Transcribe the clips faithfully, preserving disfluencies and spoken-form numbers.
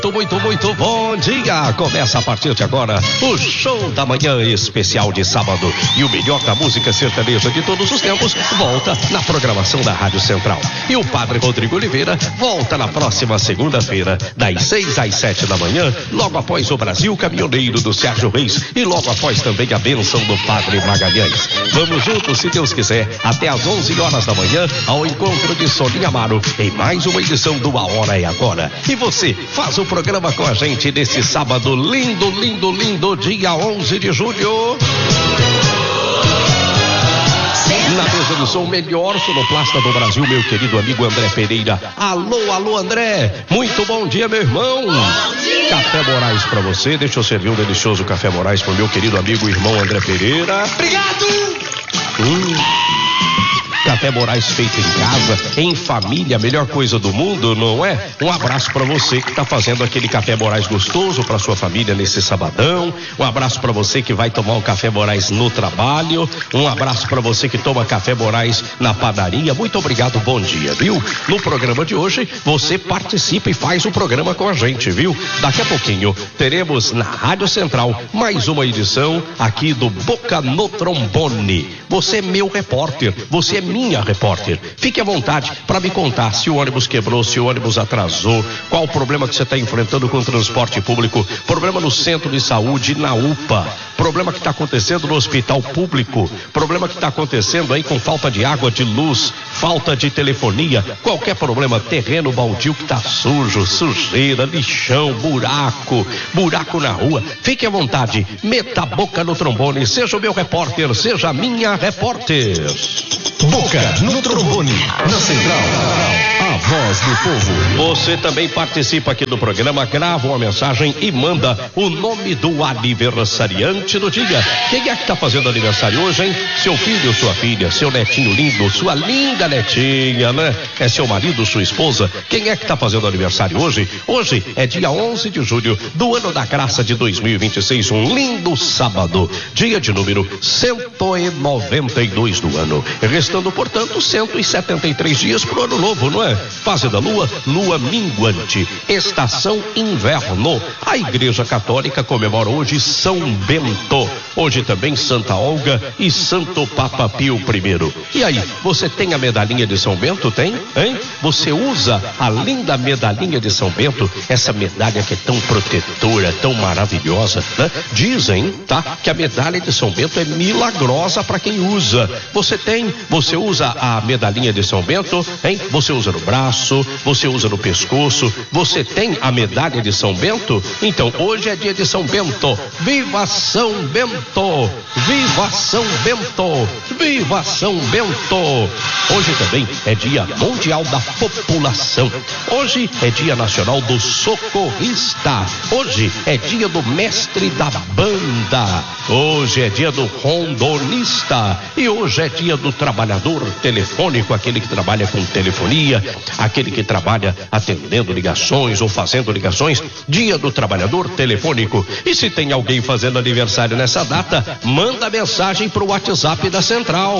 Muito, muito bom dia! Começa a partir de agora o Show da Manhã especial de sábado. E o melhor da música sertaneja de todos os tempos volta na programação da Rádio Central. E o Padre Rodrigo Oliveira volta na próxima segunda-feira, das seis às sete da manhã, logo após o Brasil Caminhoneiro do Sérgio Reis e logo após também a bênção do Padre Magalhães. Vamos juntos, se Deus quiser, até às onze horas da manhã, ao encontro de Soninha Amaro, em mais uma edição do A Hora é Agora. E você faz o programa com a gente nesse sábado lindo, lindo, lindo, dia onze de julho. Na mesa do som, melhor sonoplasta do Brasil, meu querido amigo André Pereira. Alô, alô, André. Muito bom dia, meu irmão. Bom dia. Café Moraes pra você. Deixa eu servir um delicioso Café Moraes pro meu querido amigo e irmão André Pereira. Obrigado. Hum. Café Moraes feito em casa, em família, a melhor coisa do mundo, não é? Um abraço para você que tá fazendo aquele Café Moraes gostoso para sua família nesse sabadão. Um abraço para você que vai tomar o Café Moraes no trabalho. Um abraço para você que toma Café Moraes na padaria. Muito obrigado, bom dia, viu? No programa de hoje, você participa e faz o programa com a gente, viu? Daqui a pouquinho, teremos na Rádio Central mais uma edição aqui do Boca no Trombone. Você é meu repórter, você é minha repórter. Fique à vontade para me contar se o ônibus quebrou, se o ônibus atrasou, qual o problema que você está enfrentando com o transporte público, problema no centro de saúde, na U P A, problema que está acontecendo no hospital público, problema que está acontecendo aí com falta de água, de luz, falta de telefonia, qualquer problema, terreno baldio que está sujo, sujeira, lixão, buraco, buraco na rua. Fique à vontade, meta a boca no trombone, seja o meu repórter, seja a minha repórter. Boca no Trombone, na Central, a voz do povo. Você também participa aqui do programa, grava uma mensagem e manda o nome do aniversariante do dia. Quem é que tá fazendo aniversário hoje, hein? Seu filho, sua filha, seu netinho lindo, sua linda netinha, né? É seu marido, sua esposa? Quem é que tá fazendo aniversário hoje? Hoje é dia onze de julho do ano da graça de dois mil e vinte e seis, um lindo sábado, dia de número cento e noventa e dois do ano. Restando, portanto, cento e setenta e três dias pro ano novo, não é? Fase da lua, lua minguante, estação inverno. A Igreja Católica comemora hoje São Bento, hoje também Santa Olga e Santo Papa Pio primeiro. E aí, você tem a medalhinha de São Bento, tem? Hein? Você usa a linda medalhinha de São Bento, essa medalha que é tão protetora, tão maravilhosa, né? Dizem, tá, que a medalha de São Bento é milagrosa para quem usa. Você tem, você usa a medalhinha de São Bento, hein? Você usa no braço, você usa no pescoço, você tem a medalha de São Bento? Então, hoje é dia de São Bento. Viva São Bento! Viva São Bento! Viva São Bento! Hoje também é dia mundial da população. Hoje é dia nacional do socorrista. Hoje é dia do mestre da banda. Hoje é dia do rondonista. E hoje é dia do trabalhador telefônico, aquele que trabalha com telefonia, aquele que trabalha atendendo ligações ou fazendo ligações. Dia do trabalhador telefônico. E se tem alguém fazendo aniversário nessa data, manda mensagem pro WhatsApp da Central.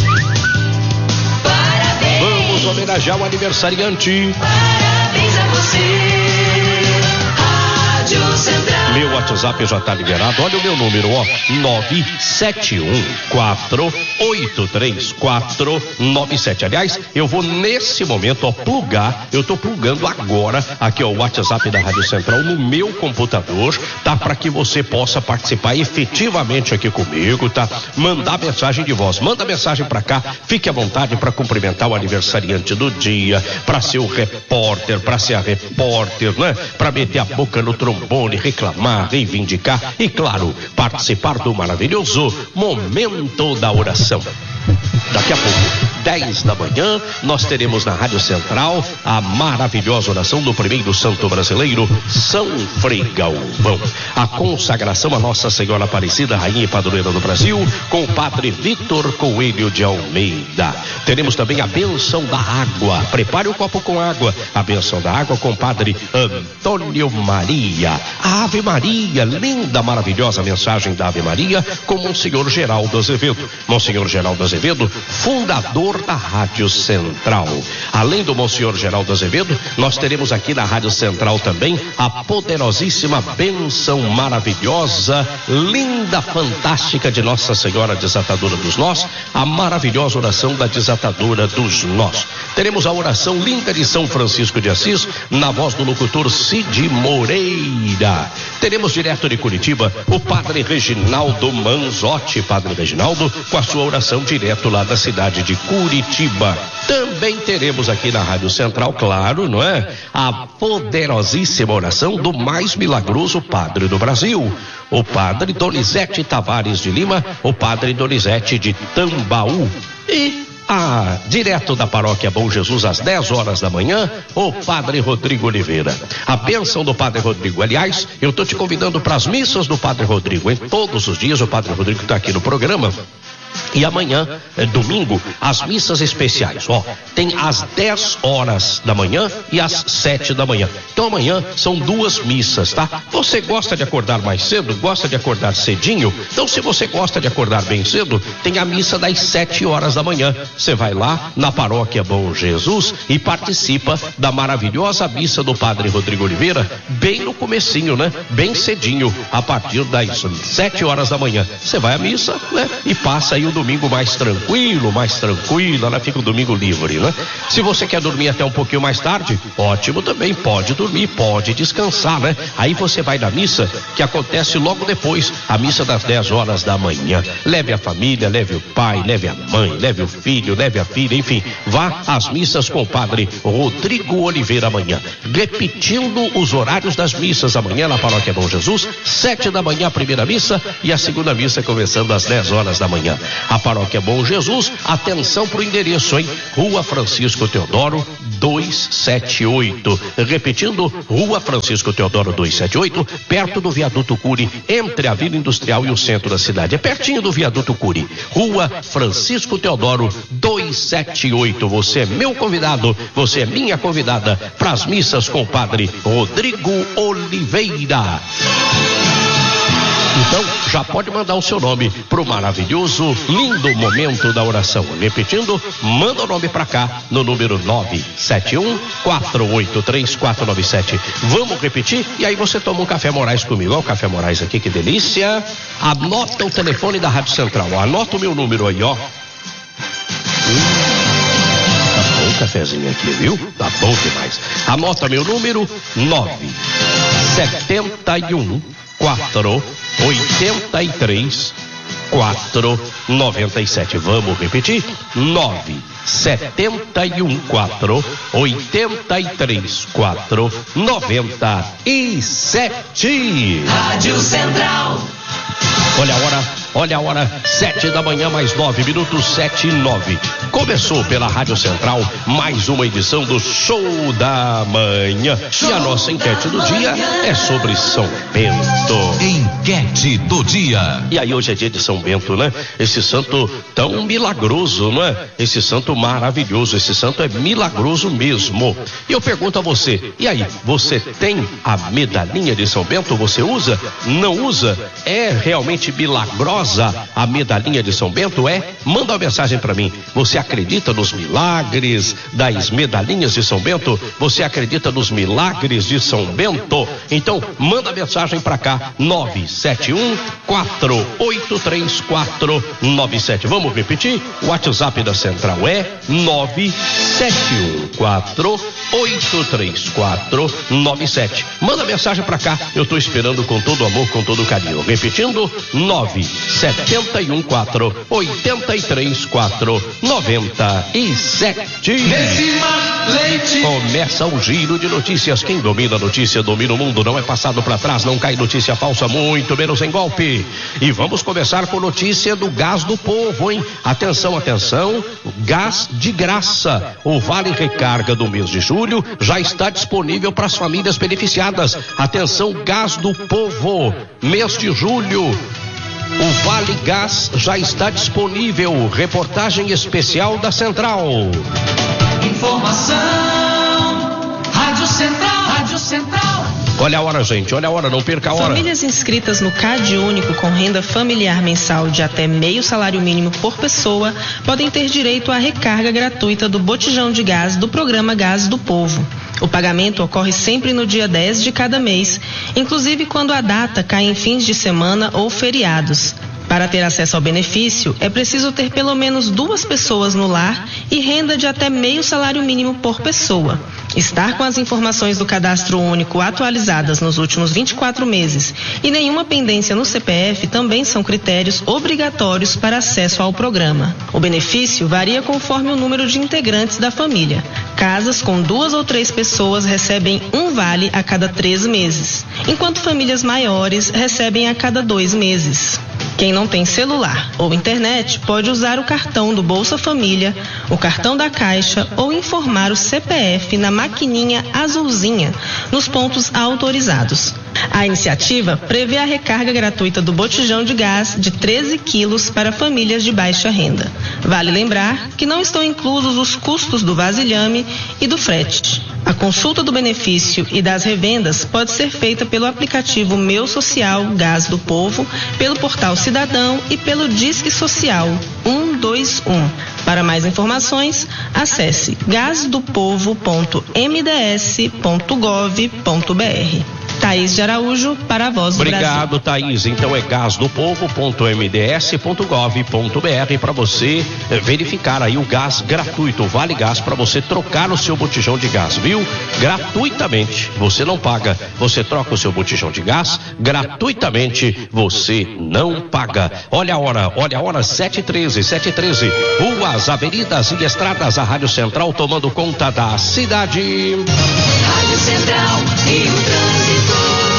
Parabéns. Vamos homenagear o aniversariante. Parabéns a você, Rádio Central. Meu WhatsApp já tá liberado. Olha o meu número, ó, nove sete um quatro oito três quatro nove sete. Aliás, eu vou nesse momento, ó, plugar, eu tô plugando agora aqui, ó, o WhatsApp da Rádio Central no meu computador, tá? Para que você possa participar efetivamente aqui comigo, tá? Mandar mensagem de voz, manda mensagem pra cá, fique à vontade para cumprimentar o aniversariante do dia, para ser o repórter, para ser a repórter, né? Para meter a boca no trombone, reclamar, reivindicar e, claro, participar do maravilhoso Momento da Oração. Daqui a pouco, dez da manhã, nós teremos na Rádio Central a maravilhosa oração do primeiro santo brasileiro, São Frei Galvão. A consagração a Nossa Senhora Aparecida, Rainha e Padroeira do Brasil, com o padre Vitor Coelho de Almeida. Teremos também a bênção da água. Prepare o copo com água. A bênção da água com o padre Antônio Maria. A Ave Maria, linda, maravilhosa mensagem da Ave Maria, com Monsenhor Geraldo Azevedo. Monsenhor Geraldo Azevedo fundador da Rádio Central. Além do Monsenhor Geraldo Azevedo, nós teremos aqui na Rádio Central também a poderosíssima bênção maravilhosa, linda, fantástica de Nossa Senhora Desatadora dos Nós, a maravilhosa oração da Desatadora dos Nós. Teremos a oração linda de São Francisco de Assis, na voz do locutor Cid Moreira. Teremos direto de Curitiba o Padre Reginaldo Manzotti, Padre Reginaldo, com a sua oração direto lá da cidade de Curitiba. Também teremos aqui na Rádio Central, claro, não é? A poderosíssima oração do mais milagroso Padre do Brasil, o Padre Donizete Tavares de Lima, o Padre Donizete de Tambaú. E Ah, direto da paróquia Bom Jesus, às dez horas da manhã, o Padre Rodrigo Oliveira. A bênção do Padre Rodrigo. Aliás, eu estou te convidando para as missas do Padre Rodrigo. Em todos os dias, o Padre Rodrigo está aqui no programa. E amanhã, é domingo, as missas especiais, ó, tem às dez horas da manhã e às sete da manhã. Então amanhã são duas missas, tá? Você gosta de acordar mais cedo? Gosta de acordar cedinho? Então, se você gosta de acordar bem cedo, tem a missa das sete horas da manhã. Você vai lá na paróquia Bom Jesus e participa da maravilhosa missa do Padre Rodrigo Oliveira, bem no comecinho, né? Bem cedinho, a partir das sete horas da manhã. Você vai à missa, né? E passa aí o domingo mais tranquilo, mais tranquilo, né? Fica o domingo livre, né? Se você quer dormir até um pouquinho mais tarde, ótimo também, pode dormir, pode descansar, né? Aí você vai na missa, que acontece logo depois, a missa das dez horas da manhã. Leve a família, leve o pai, leve a mãe, leve o filho, leve a filha, enfim, vá às missas com o Padre Rodrigo Oliveira amanhã. Repetindo os horários das missas amanhã na paróquia Bom Jesus, sete da manhã a primeira missa e a segunda missa começando às dez horas da manhã. A paróquia Bom Jesus, atenção pro endereço, hein? Rua Francisco Teodoro duzentos e setenta e oito. Repetindo, Rua Francisco Teodoro duzentos e setenta e oito, perto do Viaduto Cury, entre a Vila Industrial e o centro da cidade. É pertinho do Viaduto Cury. Rua Francisco Teodoro duzentos e setenta e oito. Você é meu convidado, você é minha convidada para as missas com o Padre Rodrigo Oliveira. Então, já pode mandar o seu nome pro maravilhoso, lindo momento da oração. Repetindo, manda o nome pra cá no número nove sete um, quatro oito três, quatro nove sete. Vamos repetir? E aí você toma um Café Moraes comigo. Olha o Café Moraes aqui, que delícia. Anota o telefone da Rádio Central. Anota o meu número aí, ó. Hum, tá bom o cafezinho aqui, viu? Tá bom demais. Anota meu número, nove sete um, quatro oitenta e três, quatro noventa e sete. Vamos repetir? nove sete um, quatro oitenta e três, quatro noventa e sete. Rádio Central. Olha a hora, olha a hora, sete da manhã, mais nove minutos, sete e nove. Começou pela Rádio Central mais uma edição do Show da Manhã. E a nossa enquete do dia é sobre São Bento. Enquete do dia. E aí hoje é dia de São Bento, né? Esse santo tão milagroso, não é? Esse santo maravilhoso, esse santo é milagroso mesmo. E eu pergunto a você, e aí, você tem a medalhinha de São Bento? Você usa? Não usa? É realmente milagrosa a medalhinha de São Bento? É? Manda uma mensagem para mim. Você acredita nos milagres das medalhinhas de São Bento? Você acredita nos milagres de São Bento? Então, manda mensagem para cá, nove sete um, quatro oito três, quatro nove sete. Vamos repetir? O WhatsApp da Central é nove sete um, quatro oito três, quatro nove sete. Manda mensagem para cá, eu tô esperando com todo amor, com todo carinho. Repetindo, nove sete um, quatro oitenta e três, quatro noventa e sete. Leite. Começa o giro de notícias. Quem domina a notícia domina o mundo. Não é passado para trás, não cai notícia falsa, muito menos em golpe. E vamos começar com notícia do Gás do Povo, hein? Atenção, atenção, gás de graça. O Vale Recarga do mês de julho já está disponível para as famílias beneficiadas. Atenção, Gás do Povo, mês de julho. O Vale Gás já está disponível. Reportagem especial da Central. Informação. Rádio Central. Rádio Central. Olha a hora, gente, olha a hora, não perca a hora. Famílias inscritas no C A D Único com renda familiar mensal de até meio salário mínimo por pessoa podem ter direito à recarga gratuita do botijão de gás do programa Gás do Povo. O pagamento ocorre sempre no dia dez de cada mês, inclusive quando a data cai em fins de semana ou feriados. Para ter acesso ao benefício, é preciso ter pelo menos duas pessoas no lar e renda de até meio salário mínimo por pessoa. Estar com as informações do Cadastro Único atualizadas nos últimos vinte e quatro meses e nenhuma pendência no C P F também são critérios obrigatórios para acesso ao programa. O benefício varia conforme o número de integrantes da família. Casas com duas ou três pessoas recebem um vale a cada três meses, enquanto famílias maiores recebem a cada dois meses. Quem não tem celular ou internet pode usar o cartão do Bolsa Família, o cartão da Caixa ou informar o C P F na maquininha azulzinha nos pontos autorizados. A iniciativa prevê a recarga gratuita do botijão de gás de treze quilos para famílias de baixa renda. Vale lembrar que não estão inclusos os custos do vasilhame e do frete. A consulta do benefício e das revendas pode ser feita pelo aplicativo Meu Social Gás do Povo, pelo Portal Cidadão e pelo Disque Social um dois um. Para mais informações, acesse gasdopovo ponto m d s ponto gov ponto b r. Thaís de Araújo, para a Voz do Brasil. Obrigado, Thaís. Então é gasdopovo ponto m d s ponto gov ponto b r para você verificar aí o gás gratuito, o Vale Gás, para você trocar o seu botijão de gás, viu? Gratuitamente. Você não paga, você troca o seu botijão de gás, gratuitamente você não paga. Olha a hora, olha a hora, sete e treze, sete e treze. Ruas, avenidas e estradas, a Rádio Central tomando conta da cidade. Rádio Central e o trânsito.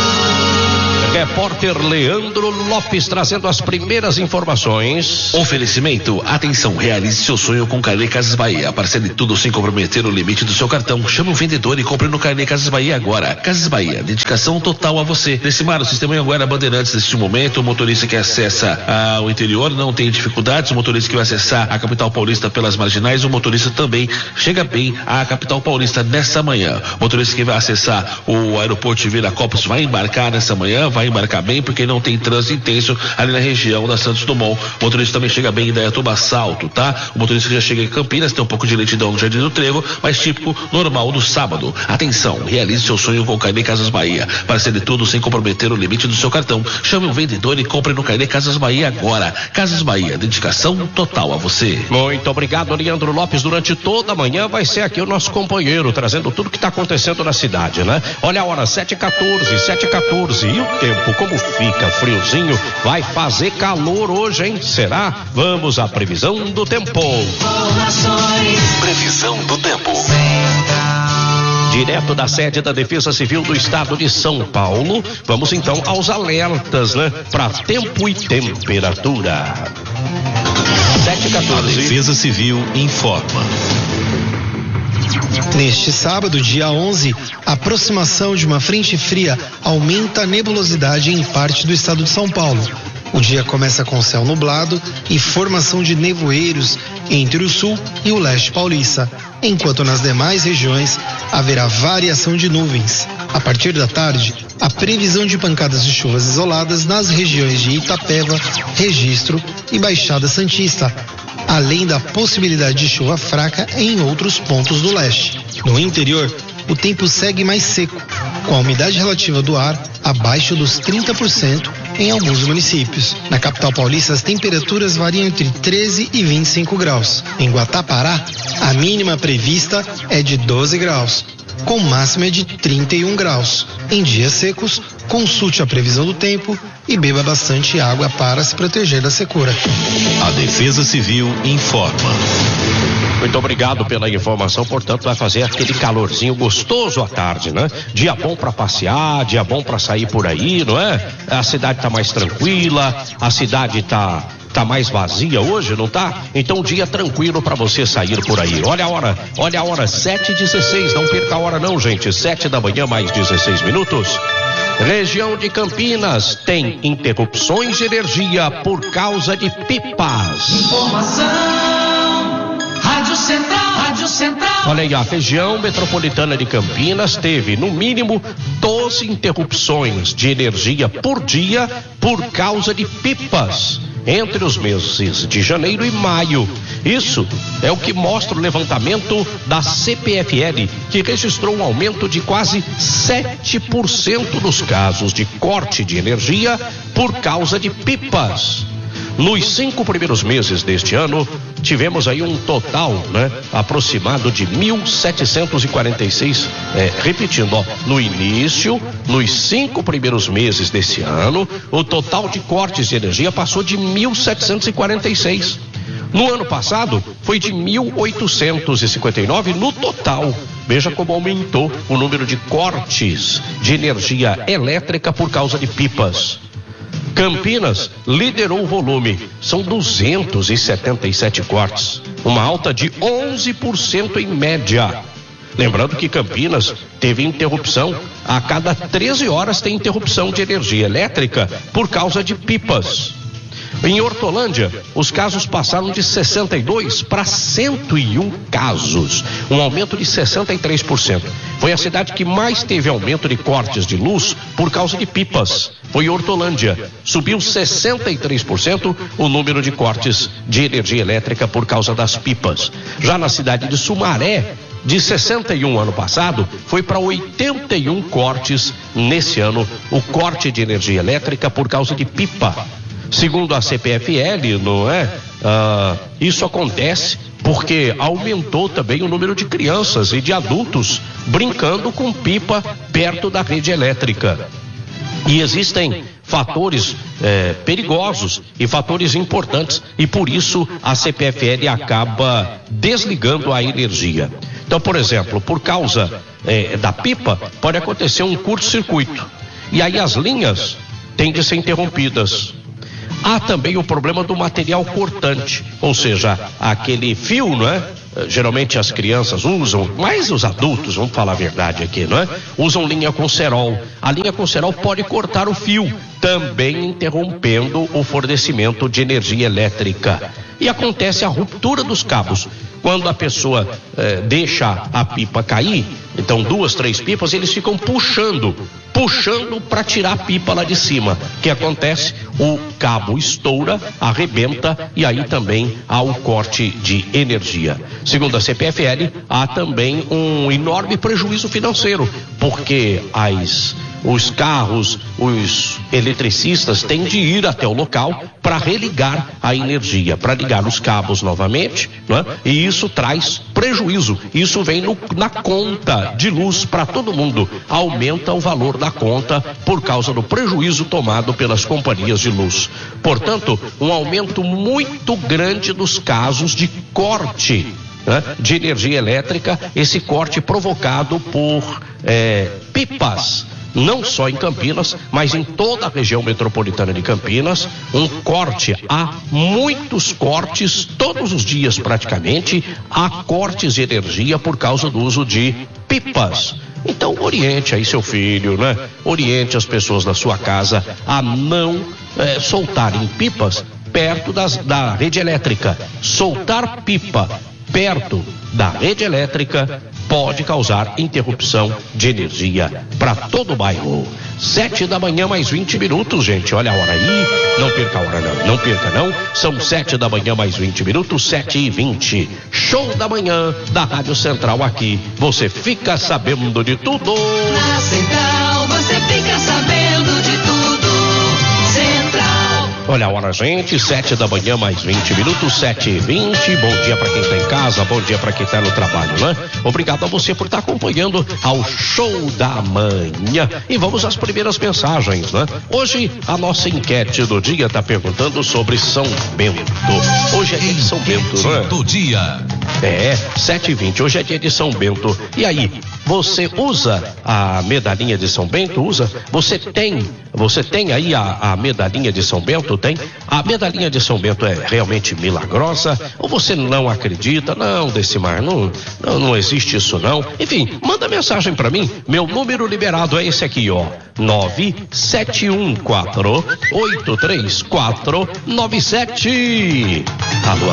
Repórter Leandro Lopes trazendo as primeiras informações. Oferecimento, atenção, realize seu sonho com Carnê Casas Bahia. Parcele tudo sem comprometer o limite do seu cartão. Chame o vendedor e compre no Carnê Casas Bahia agora. Casas Bahia, dedicação total a você. Decimar o sistema Anhanguera Bandeirantes neste momento. O motorista que acessa ah, o interior não tem dificuldades. O motorista que vai acessar a capital paulista pelas marginais, o motorista também chega bem à capital paulista nessa manhã. O motorista que vai acessar o aeroporto de Viracopos vai embarcar nessa manhã, vai embarcar bem porque não tem trânsito intenso ali na região da Santos Dumont. O motorista também chega bem em Indaiatuba Salto, tá? O motorista que já chega em Campinas tem um pouco de lentidão no Jardim do Trevo, mas típico normal do sábado. Atenção, realize seu sonho com o Carnê Casas Bahia. Parcele tudo sem comprometer o limite do seu cartão. Chame o vendedor e compre no Carnê Casas Bahia agora. Casas Bahia, dedicação total a você. Muito obrigado, Leandro Lopes. Durante toda a manhã vai ser aqui o nosso companheiro, trazendo tudo que está acontecendo na cidade, né? Olha a hora, sete e quatorze, sete e quatorze. E o tempo, como fica friozinho, vai fazer calor hoje, hein? Será? Vamos à previsão do tempo. Informações. Previsão do tempo. Direto da sede da Defesa Civil do Estado de São Paulo, vamos então aos alertas, né? Para tempo e temperatura. sete e quatorze. A Defesa Civil informa. Neste sábado, dia onze, a aproximação de uma frente fria aumenta a nebulosidade em parte do estado de São Paulo. O dia começa com céu nublado e formação de nevoeiros entre o sul e o leste paulista, enquanto nas demais regiões haverá variação de nuvens. A partir da tarde, a previsão de pancadas de chuvas isoladas nas regiões de Itapeva, Registro e Baixada Santista, além da possibilidade de chuva fraca em outros pontos do leste. No interior, o tempo segue mais seco, com a umidade relativa do ar abaixo dos trinta por cento em alguns municípios. Na capital paulista, as temperaturas variam entre treze e vinte e cinco graus. Em Guatapará, a mínima prevista é de doze graus, com máxima de trinta e um graus. Em dias secos, consulte a previsão do tempo e beba bastante água para se proteger da secura. A Defesa Civil informa. Muito obrigado pela informação, portanto vai fazer aquele calorzinho gostoso à tarde, né? Dia bom para passear, dia bom para sair por aí, não é? A cidade tá mais tranquila, a cidade tá tá mais vazia hoje, não tá? Então dia tranquilo para você sair por aí. Olha a hora, olha a hora, sete e dezesseis, não perca a hora não, gente, sete da manhã mais dezesseis minutos. Região de Campinas tem interrupções de energia por causa de pipas. Informação. Rádio Central. Rádio Central. Olha aí, a região metropolitana de Campinas teve, no mínimo, doze interrupções de energia por dia por causa de pipas entre os meses de janeiro e maio. Isso é o que mostra o levantamento da C P F L, que registrou um aumento de quase sete por cento nos casos de corte de energia por causa de pipas. Nos cinco primeiros meses deste ano, tivemos aí um total, né, aproximado de mil setecentos e quarenta e seis, é, repetindo, ó, no início, nos cinco primeiros meses desse ano, o total de cortes de energia passou de mil setecentos e quarenta e seis. No ano passado, foi de mil oitocentos e cinquenta e nove no total. Veja como aumentou o número de cortes de energia elétrica por causa de pipas. Campinas liderou o volume, são duzentos e setenta e sete cortes, uma alta de onze por cento em média. Lembrando que Campinas teve interrupção, a cada treze horas tem interrupção de energia elétrica por causa de pipas. Em Hortolândia, os casos passaram de sessenta e dois para cento e um casos, um aumento de sessenta e três por cento. Foi a cidade que mais teve aumento de cortes de luz por causa de pipas. Foi Hortolândia. Subiu sessenta e três por cento o número de cortes de energia elétrica por causa das pipas. Já na cidade de Sumaré, de sessenta e um ano passado, foi para oitenta e um cortes nesse ano, o corte de energia elétrica por causa de pipa. Segundo a C P F L, não é? Ah, isso acontece porque aumentou também o número de crianças e de adultos brincando com pipa perto da rede elétrica. E existem fatores eh, perigosos e fatores importantes, e por isso a C P F L acaba desligando a energia. Então, por exemplo, por causa eh, da pipa, pode acontecer um curto-circuito. E aí as linhas têm de ser interrompidas. Há também o problema do material cortante, ou seja, aquele fio, não é? Geralmente as crianças usam, mas os adultos, vamos falar a verdade aqui, não é? Usam linha com cerol. A linha com cerol pode cortar o fio, também interrompendo o fornecimento de energia elétrica. E acontece a ruptura dos cabos. Quando a pessoa eh, deixa a pipa cair, então duas, três pipas, eles ficam puxando, puxando para tirar a pipa lá de cima. O que acontece? O cabo estoura, arrebenta e aí também há o corte de energia. Segundo a C P F L, há também um enorme prejuízo financeiro, porque as... os carros, os eletricistas têm de ir até o local para religar a energia, para ligar os cabos novamente, né? E isso traz prejuízo. Isso vem no, na conta de luz para todo mundo. Aumenta o valor da conta por causa do prejuízo tomado pelas companhias de luz. Portanto, um aumento muito grande dos casos de corte, né, de energia elétrica, esse corte provocado por é, pipas. Não só em Campinas, mas em toda a região metropolitana de Campinas, um corte, há muitos cortes, todos os dias praticamente, há cortes de energia por causa do uso de pipas. Então oriente aí seu filho, né? Oriente as pessoas da sua casa a não é, soltarem pipas perto das, da rede elétrica. Soltar pipa perto da rede elétrica pode causar interrupção de energia para todo o bairro. Sete da manhã, mais vinte minutos, gente. Olha a hora aí. Não perca a hora, não. Não perca, não. São sete da manhã, mais vinte minutos, sete e vinte. Show da manhã da Rádio Central aqui. Você fica sabendo de tudo. Na Central, você fica sabendo de tudo. Central. Olha a hora, gente, sete da manhã, mais vinte minutos, sete e vinte. Bom dia para quem está em casa, bom dia para quem está no trabalho, né? Obrigado a você por estar tá acompanhando ao Show da Manhã. E vamos às primeiras mensagens, né? Hoje a nossa enquete do dia está perguntando sobre São Bento. Hoje é dia de São Bento, né? do dia. É, sete e vinte, hoje é dia de São Bento. E aí, você usa a medalhinha de São Bento? Usa? Você tem, você tem aí a, a medalhinha de São Bento? Tem? A medalhinha de São Bento é realmente milagrosa? Ou você não acredita? Não, Decimar, não, não, não existe isso não. Enfim, manda mensagem pra mim. Meu número liberado é esse aqui, ó. nove sete um quatro oito três quatro nove sete. Alô?